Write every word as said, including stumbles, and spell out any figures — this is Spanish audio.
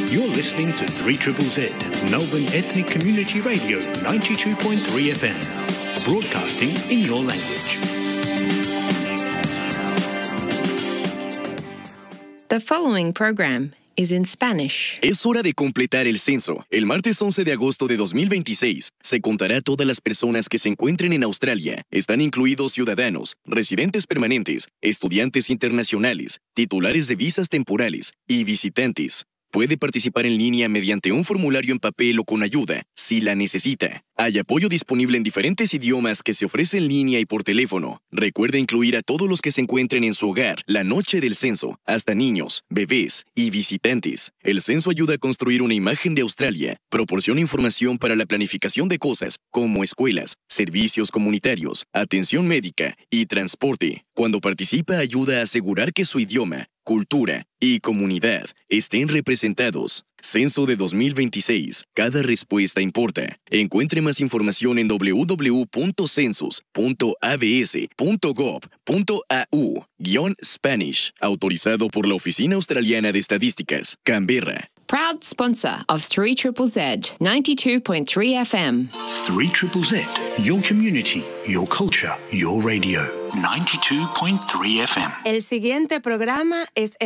You're listening to three Z Z, Melbourne Ethnic Community Radio, ninety-two point three F M, broadcasting in your language. The following program is in Spanish. Es hora de completar el censo. El martes once de agosto de dos mil veintiséis se contará todas las personas que se encuentren en Australia. Están incluidos ciudadanos, residentes permanentes, estudiantes internacionales, titulares de visas temporales y visitantes. Puede participar en línea mediante un formulario en papel o con ayuda, si la necesita. Hay apoyo disponible en diferentes idiomas que se ofrece en línea y por teléfono. Recuerde incluir a todos los que se encuentren en su hogar la noche del censo, hasta niños, bebés y visitantes. El censo ayuda a construir una imagen de Australia. Proporciona información para la planificación de cosas como escuelas, servicios comunitarios, atención médica y transporte. Cuando participa, ayuda a asegurar que su idioma, cultura y comunidad estén representados. Censo de dos mil veintiséis. Cada respuesta importa. Encuentre más información en w w w punto census punto a b s punto gov punto a u guión Spanish. Autorizado por la Oficina Australiana de Estadísticas, Canberra. Proud sponsor of three Z Z, ninety-two point three F M. three Z Z, your community, your culture, your radio, ninety-two point three F M. El siguiente programa es